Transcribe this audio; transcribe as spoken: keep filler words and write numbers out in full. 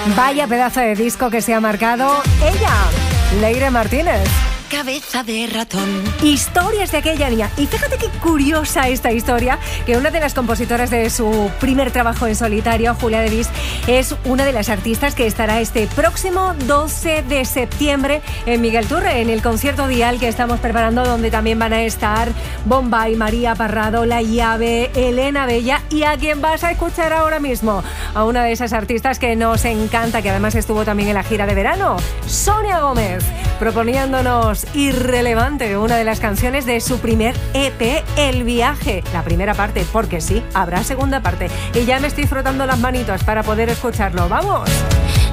Vaya pedazo de disco que se ha marcado ella, Leire Martínez. Cabeza de ratón. Historias de aquella niña. Y fíjate qué curiosa esta historia, que una de las compositoras de su primer trabajo en solitario, Julia de Vis, es una de las artistas que estará este próximo doce de septiembre en Miguel Turre, en el concierto Dial que estamos preparando, donde también van a estar Bombay, María Parrado, La Llave, Elena Bella, y a quien vas a escuchar ahora mismo, a una de esas artistas que nos encanta, que además estuvo también en la gira de verano, Sonia Gómez, proponiéndonos Irrelevante, una de las canciones de su primer E P, El Viaje, la primera parte, porque sí, habrá segunda parte, y ya me estoy frotando las manitos para poder escucharlo. ¡Vamos!